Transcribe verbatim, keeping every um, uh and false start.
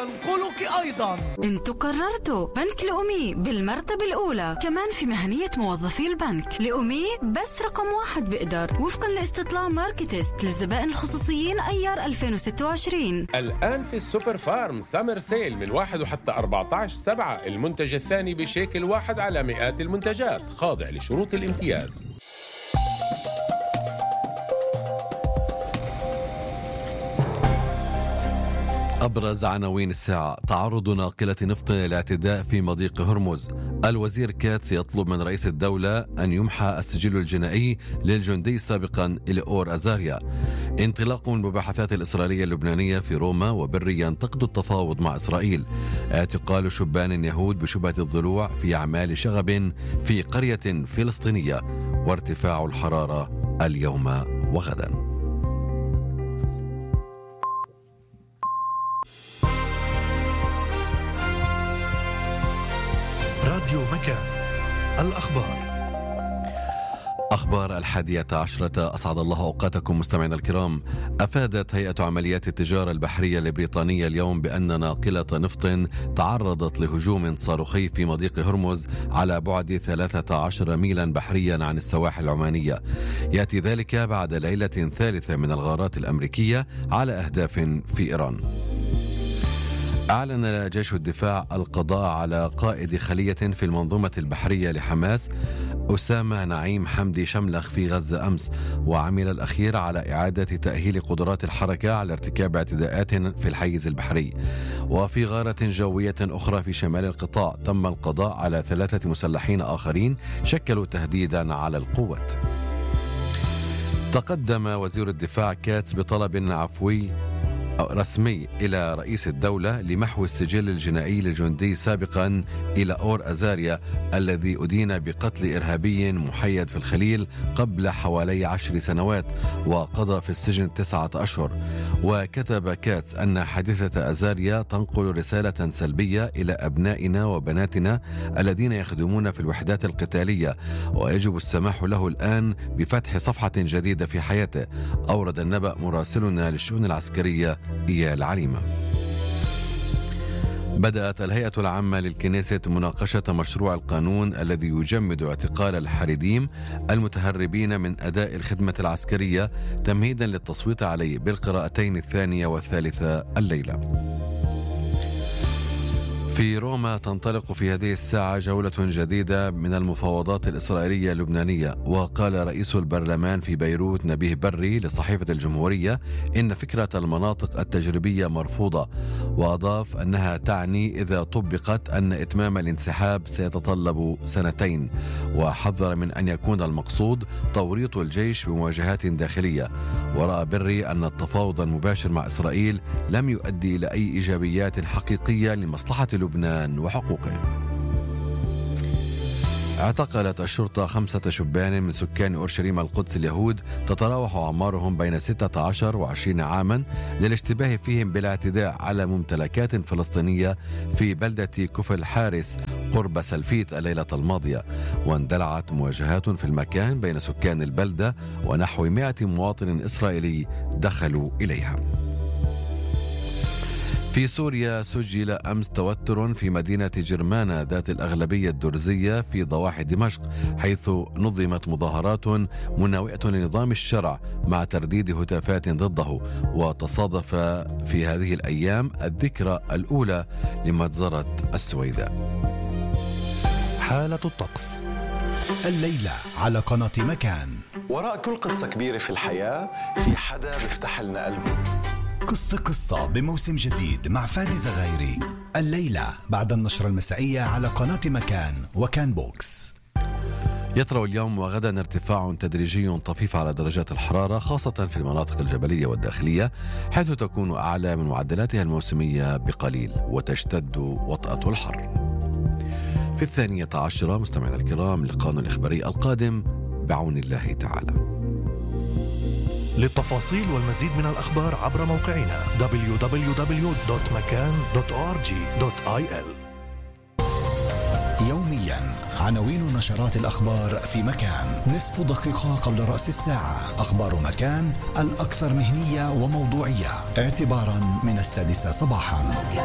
وينقلك أيضا. انتوا قررتوا بنك لأمي بالمرتبة الأولى كمان في مهنية موظفي البنك. لأمي بس رقم واحد بقدر وفقا لاستطلاع ماركتست للزبائن الخصوصيين أيار ألفين وستة وعشرين. الآن في السوبر فارم سامر سيل من واحد وحتى أربعة عشر سبعة، المنتج الثاني بشيكل واحد على مئات المنتجات، خاضع لشروط الامتياز. أبرز عناوين الساعة: تعرض ناقلة نفط للاعتداء في مضيق هرمز. الوزير كاتس يطلب من رئيس الدولة أن يمحى السجل الجنائي للجندي سابقا إليور أزاريا. انطلاق المباحثات الإسرائيلية اللبنانية في روما، وبري ينتقد التفاوض مع إسرائيل. اعتقال شبان يهود بشبهة الضلوع في أعمال شغب في قرية فلسطينية، وارتفاع الحرارة اليوم وغدا. راديو مكان، الأخبار. أخبار الحادية عشرة، أسعد الله أوقاتكم مستمعينا الكرام. أفادت هيئة عمليات التجارة البحرية البريطانية اليوم بأن ناقلة نفط تعرضت لهجوم صاروخي في مضيق هرمز على بعد ثلاثة عشر ميلا بحريا عن السواحل العمانية. يأتي ذلك بعد ليلة ثالثة من الغارات الأمريكية على أهداف في إيران. أعلن جيش الدفاع القضاء على قائد خلية في المنظومة البحرية لحماس أسامة نعيم حمدي شملخ في غزة أمس، وعمل الأخير على إعادة تأهيل قدرات الحركة على ارتكاب اعتداءات في الحيز البحري. وفي غارة جوية أخرى في شمال القطاع تم القضاء على ثلاثة مسلحين آخرين شكلوا تهديدا على القوات. تقدم وزير الدفاع كاتس بطلب عفوي رسمي إلى رئيس الدولة لمحو السجل الجنائي للجندي سابقا إليور أزاريا الذي أدين بقتل إرهابي محيد في الخليل قبل حوالي عشر سنوات وقضى في السجن تسعة أشهر. وكتب كاتس أن حادثة أزاريا تنقل رسالة سلبية إلى أبنائنا وبناتنا الذين يخدمون في الوحدات القتالية، ويجب السماح له الآن بفتح صفحة جديدة في حياته. أورد النبأ مراسلنا للشؤون العسكرية إيال عليمة. بدأت الهيئة العامة للكنيسة مناقشة مشروع القانون الذي يجمد اعتقال الحريديم المتهربين من أداء الخدمة العسكرية تمهيدا للتصويت عليه بالقراءتين الثانية والثالثة الليلة. في روما تنطلق في هذه الساعة جولة جديدة من المفاوضات الإسرائيلية اللبنانية. وقال رئيس البرلمان في بيروت نبيه بري لصحيفة الجمهورية إن فكرة المناطق التجريبية مرفوضة، وأضاف أنها تعني إذا طبقت أن إتمام الانسحاب سيتطلب سنتين، وحذر من أن يكون المقصود توريط الجيش بمواجهات داخلية. ورأى بري أن التفاوض المباشر مع إسرائيل لم يؤدي إلى أي إيجابيات حقيقية لمصلحة لبنان وحقوقه. اعتقلت الشرطة خمسة شبان من سكان أورشليم القدس اليهود تتراوح أعمارهم بين ستة عشر وعشرين عاما للاشتباه فيهم بالاعتداء على ممتلكات فلسطينية في بلدة كفل حارس قرب سلفيت الليلة الماضية. واندلعت مواجهات في المكان بين سكان البلدة ونحو مئة مواطن إسرائيلي دخلوا إليها. في سوريا سجل أمس توتر في مدينة جرمانة ذات الأغلبية الدرزية في ضواحي دمشق، حيث نظمت مظاهرات مناوئة لنظام الشرع مع ترديد هتافات ضده. وتصادف في هذه الأيام الذكرى الأولى لمجزرة السويداء. حالة الطقس الليلة على قناة مكان. وراء كل قصة كبيرة في الحياة في حدا بيفتح لنا قلبه. قصة قصة بموسم جديد مع فادي زغايري الليلة بعد النشرة المسائية على قناة مكان وكان بوكس. يطرأ اليوم وغدا ارتفاع تدريجي طفيف على درجات الحرارة خاصة في المناطق الجبلية والداخلية، حيث تكون أعلى من معدلاتها الموسمية بقليل، وتشتد وطأة الحر. في الثانية عشرة مستمعينا الكرام لقاءنا الإخباري القادم بعون الله تعالى. للتفاصيل والمزيد من الأخبار عبر موقعنا دبليو دبليو دبليو دوت مكان دوت أو آر جي دوت آي إل. يوميا عناوين نشرات الأخبار في مكان، نصف دقيقة قبل رأس الساعة. أخبار مكان الأكثر مهنية وموضوعية اعتبارا من السادسة صباحا.